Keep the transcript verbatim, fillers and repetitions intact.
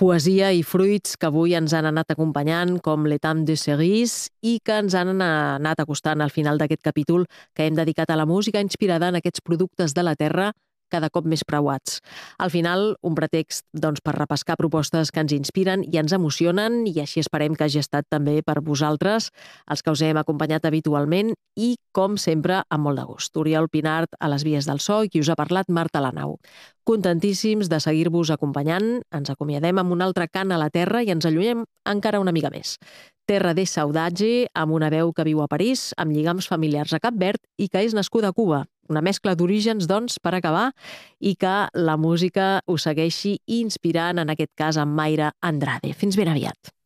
poesia i fruits que avui ens han anat acompanyant, com l'Etam de Cerise, i que ens han anat acostant al final d'aquest capítol que hem dedicat a la música inspirada en aquests productes de la terra cada cop més preuats. Al final, un pretext doncs, per repescar propostes que ens inspiren i ens emocionen, i així esperem que hagi estat també per vosaltres, els que us hem acompanyat habitualment, i, com sempre, amb molt de gust. Oriol Pinart a les vies del so i qui us ha parlat, Marta Lanau. Contentíssims de seguir-vos acompanyant, ens acomiadem amb un altre cant a la terra i ens allunyem encara una mica més. Terra de Saudade, amb una veu que viu a París, amb lligams familiars a Cap Verd i que és nascuda a Cuba. Una mescla d'orígens, doncs, per acabar, i que la música us segueixi inspirant, en aquest cas amb Mayra Andrade. Fins ben aviat.